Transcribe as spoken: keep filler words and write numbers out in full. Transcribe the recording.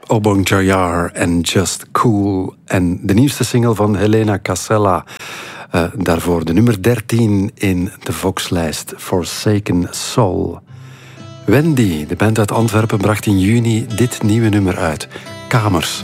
Obong Jayar en Just Cool. En de nieuwste single van Helena Casella. Uh, daarvoor de nummer dertien in de Vox-lijst, Forsaken Soul. Wendy, de band uit Antwerpen, bracht in juni dit nieuwe nummer uit. Kamers.